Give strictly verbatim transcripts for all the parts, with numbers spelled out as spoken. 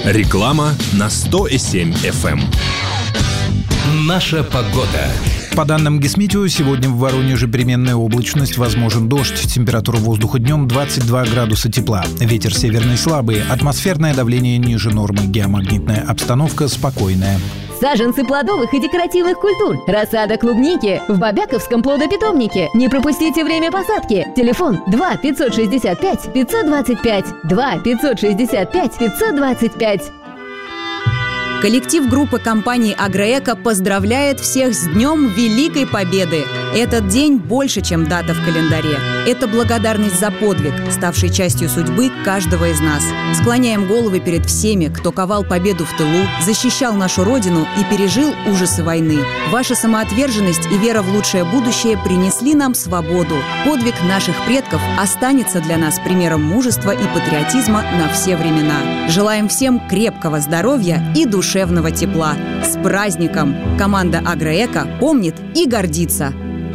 Реклама на сто семь эф эм. Наша погода. По данным Гисметео, сегодня в Воронеже переменная облачность, возможен дождь. Температура воздуха днем двадцать два градуса тепла. Ветер северный слабый, атмосферное давление ниже нормы, геомагнитная обстановка спокойная. Саженцы плодовых и декоративных культур. Рассада клубники в Бобяковском плодопитомнике. Не пропустите время посадки. Телефон два пятьсот шестьдесят пять пятьсот двадцать пять. два пятьсот шестьдесят пять пятьсот двадцать пять. Коллектив группы компании «Агроэко» поздравляет всех с Днем Великой Победы. Этот день больше, чем дата в календаре. Это благодарность за подвиг, ставший частью судьбы каждого из нас. Склоняем головы перед всеми, кто ковал победу в тылу, защищал нашу Родину и пережил ужасы войны. Ваша самоотверженность и вера в лучшее будущее принесли нам свободу. Подвиг наших предков останется для нас примером мужества и патриотизма на все времена. Желаем всем крепкого здоровья и душевного тепла. С праздником! Команда «Агроэко» помнит и гордится.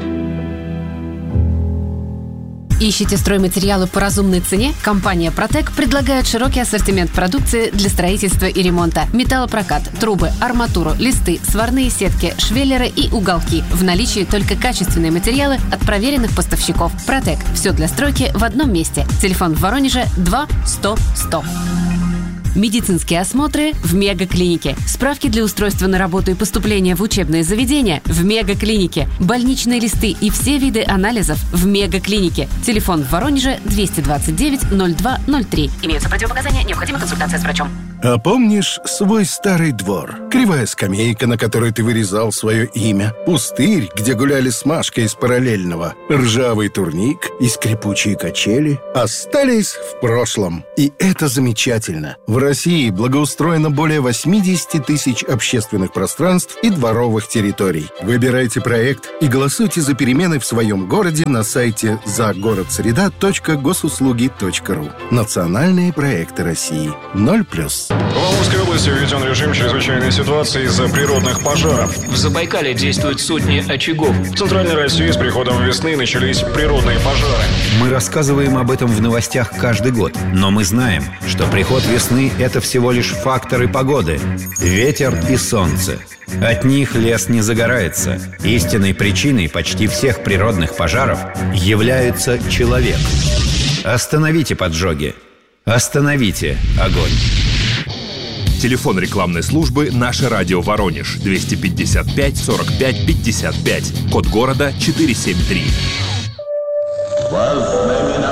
Ищете стройматериалы по разумной цене? Компания «Протек» предлагает широкий ассортимент продукции для строительства и ремонта. Металлопрокат, трубы, арматуру, листы, сварные сетки, швеллеры и уголки. В наличии только качественные материалы от проверенных поставщиков. «Протек» – все для стройки в одном месте. Телефон в Воронеже два сто сто. Медицинские осмотры в Мегаклинике. Справки для устройства на работу и поступления в учебные заведения в Мегаклинике. Больничные листы и все виды анализов в Мегаклинике. Телефон в Воронеже двести двадцать девять ноль два ноль три. Имеются противопоказания, необходима консультация с врачом. А помнишь свой старый двор? Кривая скамейка, на которой ты вырезал свое имя. Пустырь, где гуляли с Машкой из параллельного. Ржавый турник и скрипучие качели остались в прошлом. И это замечательно. В России благоустроено более восемьдесят тысяч общественных пространств и дворовых территорий. Выбирайте проект и голосуйте за перемены в своем городе на сайте загородсреда точка госуслуги точка ру. Национальные проекты России. Ноль плюс. В Амурской области введен режим чрезвычайной ситуации из-за природных пожаров. В Забайкале действуют сотни очагов. В Центральной России с приходом весны начались природные пожары. Мы рассказываем об этом в новостях каждый год. Но мы знаем, что приход весны – это всего лишь факторы погоды. Ветер и солнце. От них лес не загорается. Истинной причиной почти всех природных пожаров является человек. Остановите поджоги. Остановите огонь. Телефон рекламной службы «Наше радио Воронеж» двести пятьдесят пять сорок пять пятьдесят пять. Код города четыреста семьдесят три.